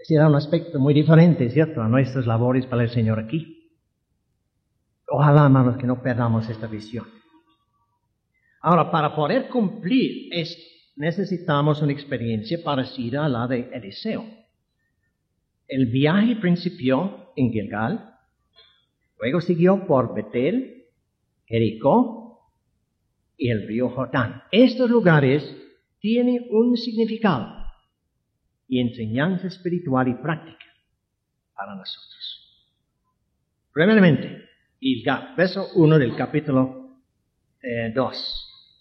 Ese era un aspecto muy diferente, ¿cierto?, a nuestras labores para el Señor aquí. Ojalá, hermanos, que no perdamos esta visión. Ahora, para poder cumplir esto, necesitamos una experiencia parecida a la de Eliseo. El viaje principió en Gilgal, luego siguió por Betel, Jericó y el río Jordán. Estos lugares tienen un significado y enseñanza espiritual y práctica para nosotros. Primeramente, Gilgal, verso 1 del capítulo 2.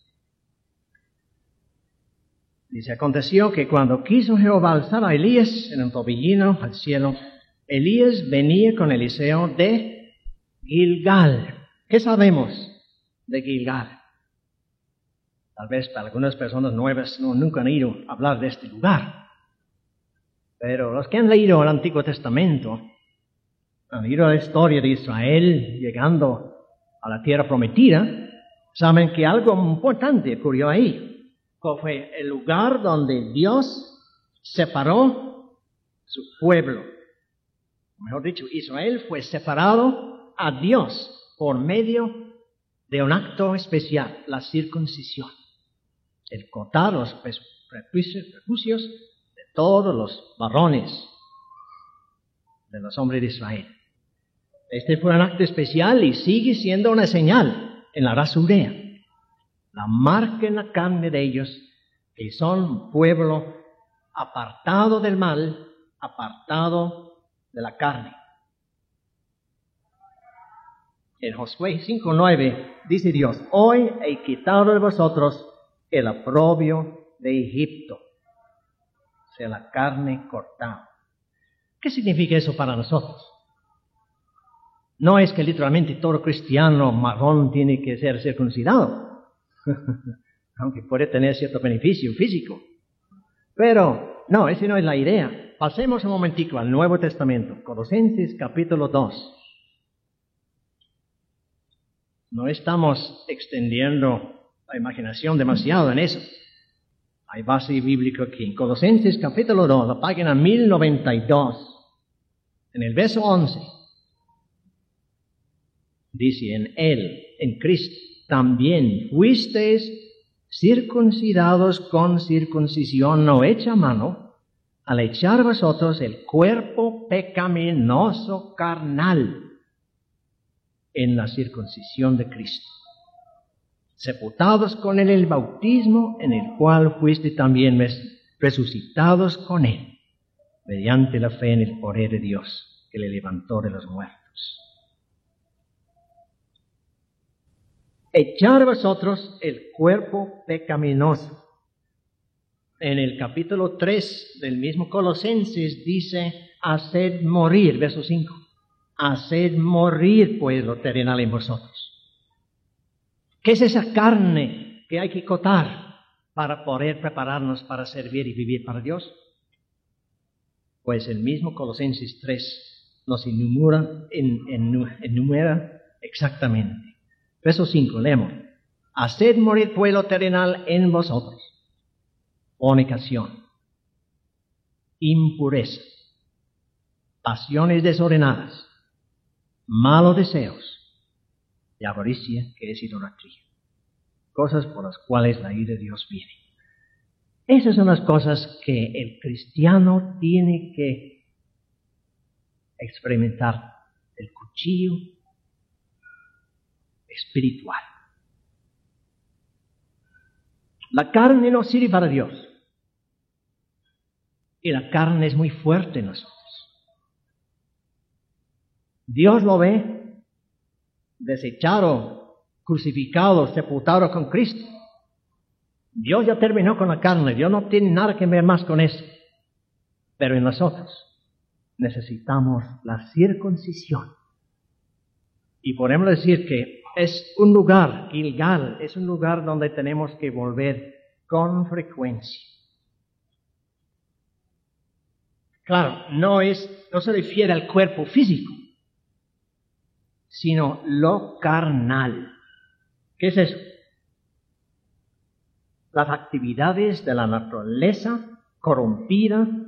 Dice, aconteció que cuando quiso Jehová alzar a Elías en un torbellino al cielo, Elías venía con Eliseo de Gilgal. ¿Qué sabemos de Gilgal? Tal vez para algunas personas nuevas nunca han ido a hablar de este lugar. Pero los que han leído el Antiguo Testamento, han leído la historia de Israel llegando a la tierra prometida, saben que algo importante ocurrió ahí. Fue el lugar donde Dios separó su pueblo. Mejor dicho, Israel fue separado a Dios por medio de un acto especial, la circuncisión. El cortar los prejuicios de todos los varones de los hombres de Israel. Este fue un acto especial y sigue siendo una señal en la raza judía. La marca en la carne de ellos, que son un pueblo apartado del mal, apartado de la carne. En Josué 5:9 dice Dios, hoy he quitado de vosotros el oprobio de Egipto, o sea, la carne cortada. ¿Qué significa eso para nosotros? No es que literalmente todo cristiano marrón tiene que ser circuncidado, aunque puede tener cierto beneficio físico. Pero, no, esa no es la idea. Pasemos un momentico al Nuevo Testamento, Colosenses capítulo 2. No estamos extendiendo la imaginación demasiado en eso. Hay base bíblica aquí. En Colosenses capítulo 2, la página 1092, en el verso 11, dice, en Él, en Cristo, también fuisteis circuncidados con circuncisión no hecha a mano, al echar vosotros el cuerpo pecaminoso carnal en la circuncisión de Cristo, sepultados con él en el bautismo, en el cual fuisteis también resucitados con él, mediante la fe en el poder de Dios, que le levantó de los muertos. Echar vosotros el cuerpo pecaminoso. En el capítulo 3 del mismo Colosenses dice, haced morir, verso 5, haced morir pues lo terrenal en vosotros. ¿Qué es esa carne que hay que cortar para poder prepararnos para servir y vivir para Dios? Pues el mismo Colosenses 3 nos enumera exactamente. Verso 5, leemos. Haced morir pues lo terrenal en vosotros. Fornicación, impureza, pasiones desordenadas, malos deseos y avaricia, que es idolatría. Cosas por las cuales la ira de Dios viene. Esas son las cosas que el cristiano tiene que experimentar. El cuchillo espiritual. La carne no sirve para Dios. Y la carne es muy fuerte en nosotros. Dios lo ve desechado, crucificado, sepultado con Cristo. Dios ya terminó con la carne. Dios no tiene nada que ver más con eso. Pero en nosotros necesitamos la circuncisión. Y podemos decir que es un lugar, Gilgal, es un lugar donde tenemos que volver con frecuencia. Claro, no se refiere al cuerpo físico, sino lo carnal. ¿Qué es eso? Las actividades de la naturaleza corrompida